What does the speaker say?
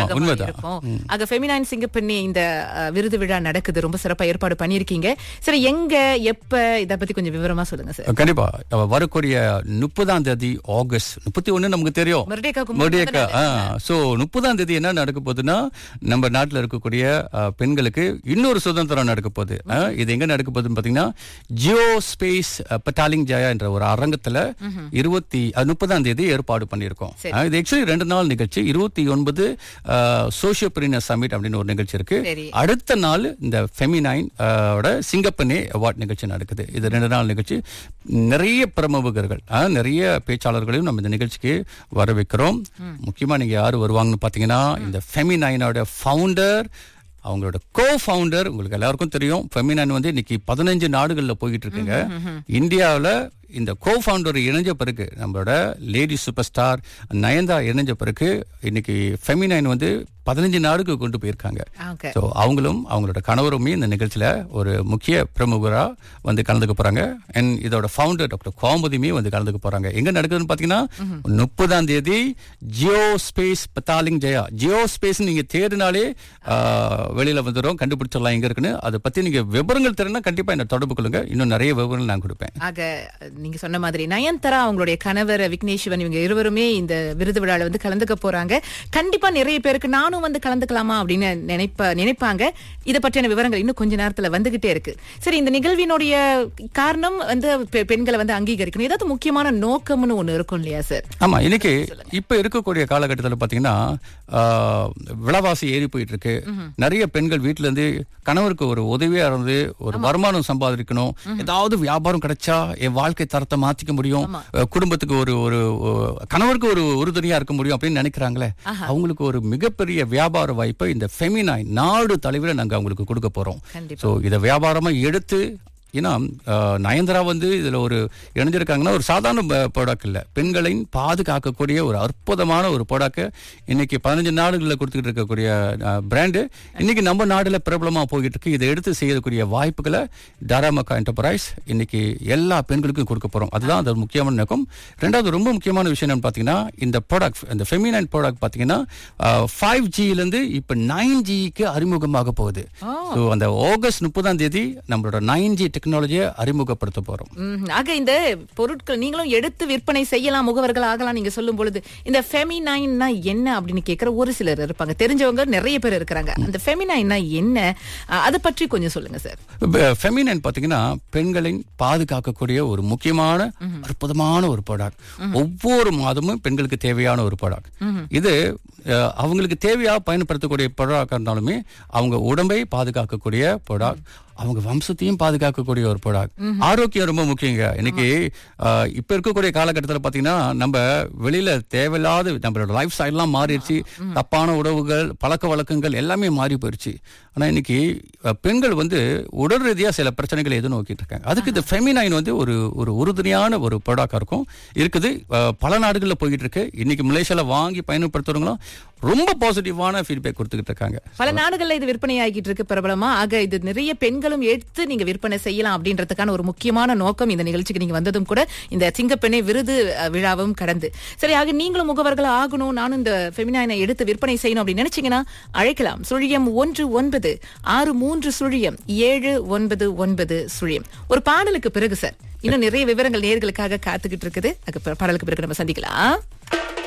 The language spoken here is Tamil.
உண்மைதான். இருக்கும். ஆக ஃபெமினைன் சிங்கப்பெண்ணே இந்த விருது விழா நடக்குது, ரொம்ப சிறப்பா ஏற்பாடு பண்ணிருக்கீங்க. சரி, எங்க எப்ப இத பத்தி கொஞ்சம் விவரமா சொல்லுங்க சார். கண்டிப்பா வரக்கூடிய 30ஆம் தேதி ஆகஸ்ட் 31 நமக்கு தெரியும் மொர்டேக்கா. சோ 30ஆம் தேதி என்ன நடக்க போகுதுன்னா, நம்ம நாட்டுல இருக்கக்கூடிய பெண்களுக்கு இன்னொரு சுதந்திரம் நடக்க போகுது. இது எங்க நடக்க போகுதுன்னு பாத்தீங்கன்னா, ஜியோ ஸ்பேஸ் பட்டாலிங் ஜயா என்ற ஒரு அரங்கத்துல 30ஆம் தேதி ஏற்பாடு பண்ணிருக்கோம். இது ஆக்சுவலி 2 நாள் நிகழ்ச்சி. 29 சோஷியோபிரினர் சமிட் அப்படின்னு ஒரு நிகழ்ச்சி இருக்கு. அடுத்த நாள் இந்த ஃபெமினைன் சிங்கப்பெண்ணே அவார்ட் நிகழ்ச்சி நடக்குது. இது 2 நாள் நிகழ்ச்சி. நிறைய பிரமுகர்கள், நிறைய பேச்சாளர்களையும் நம்ம இந்த நிகழ்ச்சிக்கு வர வைக்கிறோம். முக்கியமா நீங்க யாரு வருவாங்கன்னு பாத்தீங்கன்னா, இந்த ஃபெமினைனோட ஃபவுண்டர், அவங்களோட கோ-ஃபவுண்டர். உங்களுக்கு எல்லாருக்கும் தெரியும், ஃபெமினைன் வந்து இன்னைக்கு 15 நாடுகள்ல போயிட்டு இருக்குங்க. இந்தியாவில் இந்த கோ-ஃபவுண்டர் இணைஞ்ச பிறகு, நம்மளோட லேடி சூப்பர் ஸ்டார் நயன்தா இணைஞ்ச பிறகு, இன்னைக்கு ஃபெமினைன் வந்து 15 நாடுக்கு கொண்டு போயிருக்காங்க. சோ அவங்களும் அவங்களோட கணவருமே இந்த நிகழ்ச்சியில ஒரு முக்கிய பிரமுகரா வந்து கலந்துக்க போறாங்க. அண்ட் இதோட ஃபவுண்டர் டாக்டர் கோமதியுமே வந்து கலந்துக்க போறாங்க. எங்க நடக்குதுன்னு பாத்தீங்கன்னா, 30ஆம் தேதி ஜியோ ஸ்பேஸ் பத்தாலிங் ஜெயா. ஜியோ ஸ்பேஸ் நீங்க தேடினாலே வெளியில வந்துடும், கண்டுபிடிச்சிடலாம் எங்க இருக்குன்னு. அதை பத்தி நீங்க விவரங்கள் தெரியும்னா கண்டிப்பா என்ன தொடர்பு கொள்ளுங்க. இன்னும் நிறைய விவரங்கள் நான் கொடுப்பேன். ஆக நீங்க சொன்ன மாதிரி நயன்தாரா, அவங்களுடைய கணவர் விக்னேஸ்வரன், இவங்க இருவருமே இந்த விருது விழால வந்து கலந்துக்க போறாங்க. கண்டிப்பா நிறைய பேருக்கு நானும் வந்து கலந்துக்கலாமா அப்படின்னு நினைப்பாங்க. இத பற்றின விவரங்கள் இன்னும் கொஞ்ச நேரத்துல வந்துகிட்டே இருக்கு. சரி, இந்த நிகழ்வினுடைய காரணம் வந்து பெண்களை வந்து அங்கீகரிக்கணும். ஏதாவது முக்கியமான நோக்கம்னு ஒண்ணு இருக்கும் இல்லையா சார்? ஆமா, இன்னைக்கு இப்ப இருக்கக்கூடிய காலகட்டத்தில் பாத்தீங்கன்னா, விலைவாசி ஏறி போயிட்டு இருக்கு. நிறைய பெண்கள் வீட்டுல இருந்து கணவருக்கு ஒரு உதவியா இருந்து ஒரு வருமானம் சம்பாதிக்கணும், ஏதாவது வியாபாரம் கிடைச்சா என் வாழ்க்கை தரத்தை மாத்திக்க முடியும், குடும்பத்துக்கு ஒரு கணவருக்கு ஒரு உறுதுணையா இருக்க முடியும் அப்படின்னு நினைக்கிறாங்களே, அவங்களுக்கு ஒரு மிகப்பெரிய வியாபார வாய்ப்பை இந்த ஃபெமினைன் நாடு தலைவரை நாங்க அவங்களுக்கு கொடுக்க போறோம். சோ இத வியாபாரமா எடுத்து, ஏன்னா நயன்தாரா வந்து இதுல ஒரு இணைஞ்சிருக்காங்கன்னா ஒரு சாதாரண ப்ராடக்ட் இல்ல, பெண்களின் பாதுகாக்கக்கூடிய ஒரு அற்புதமான ஒரு ப்ராடக்ட். இன்னைக்கு 15 நாடுகளில் கொடுத்துட்டு இருக்கக்கூடிய பிராண்டு இன்னைக்கு நம்ம நாடுல பிரபலமா போயிட்டு இருக்கு. இதை எடுத்து செய்யக்கூடிய வாய்ப்புகளை தாராமக்கா என்டர்பிரைஸ் இன்னைக்கு எல்லா பெண்களுக்கும் கொடுக்க போறோம். அதுதான் அது முக்கியமான நோக்கம். ரெண்டாவது ரொம்ப முக்கியமான விஷயம் என்னன்னு பாத்தீங்கன்னா, இந்த ப்ராடக்ட், இந்த ஃபெமினைன் ப்ராடக்ட் பாத்தீங்கன்னா 5Gல இருந்து இப்ப 9Gக்கு அறிமுகமாக போகுது. அந்த ஆகஸ்ட் 30ஆம் தேதி நம்மளோட 9G டெக்னாலஜியை அறிமுகப்படுத்த போறோம். ஆக இந்த பொருட்கள் நீங்களும் எடுத்து விற்பனை செய்யலாம், முகவர்கள் ஆகலாம். நீங்க சொல்லும் பொழுது இந்த ஃபெமினைன்னா என்ன அப்படின்னு கேட்கிற ஒரு சிலர் இருப்பாங்க, தெரிஞ்சவங்க நிறைய பேர் இருக்கிறாங்க. அந்த ஃபெமினைன்னா என்ன, அதை பற்றி கொஞ்சம் சொல்லுங்க சார். ஃபெமினைன் பாத்தீங்கன்னா பெண்களின் பாதுகாக்கக்கூடிய ஒரு முக்கியமான அற்புதமான ஒரு ப்ராடக்ட். ஒவ்வொரு மாதமும் பெண்களுக்கு தேவையான ஒரு ப்ராடக்ட். இது அவங்களுக்கு தேவையா பயன்படுத்தக்கூடிய ப்ராடக்ட் இருந்தாலுமே, அவங்க உடம்பை பாதுகாக்கக்கூடிய ப்ராடக்ட், அவங்க வம்சத்தையும் பாதுகாக்கக்கூடிய ஒரு ப்ராடக்ட். ஆரோக்கியம் ரொம்ப முக்கியங்க. இன்னைக்கு இப்ப இருக்கக்கூடிய காலகட்டத்தில் பாத்தீங்கன்னா, நம்ம வெளியில தேவையில்லாத நம்மளோட லைஃப் ஸ்டைல் எல்லாம் மாறிடுச்சு. தப்பான உணவுகள், பழக்க வழக்கங்கள் எல்லாமே மாறி போயிடுச்சு. ஆனா இன்னைக்கு பெண்கள் வந்து உடல் ரீதியா சில பிரச்சனைகளை எதிர்நோக்கிட்டு இருக்காங்க. அதுக்கு இந்த ஃபெமினைன் வந்து ஒரு உறுதுணையான ஒரு ப்ராடக்டா இருக்குது. பல நாடுகளில் போயிட்டு இருக்கு. இன்னைக்கு மலேசியால வாங்கி பயன்படுத்துறவங்களும் ரொம்ப பாசிட்டிவான ஃபீட்பேக் கொடுத்துக்கிட்டு இருக்காங்க. பல நாடுகள்ல இது விற்பனை ஆகிட்டு இருக்கு பிரபலமா. ஆக இது நிறைய பெண்களும் எடுத்து நீங்க விற்பனை செய்யலாம் அப்படின்றதுக்கான ஒரு முக்கியமான நோக்கம் இந்த நிகழ்ச்சிக்கு நீங்க வந்ததும் கூட இந்த சிங்கப்பெண்ணே விருது விழாவும் கடந்து. சரி, ஆக நீங்களும் முகவர்கள் ஆகணும், நானும் இந்த ஃபெமினைனை எடுத்து விற்பனை செய்யணும் அப்படின்னு நினைச்சீங்கன்னா அழைக்கலாம். 0113630799. ஒரு பாடலுக்கு பிறகு சார் இன்னும் நிறைய விவரங்கள் நேயர்களுக்காக காத்துக்கிட்டு இருக்குது. பாடலுக்கு பிறகு நம்ம சந்திக்கலாம்.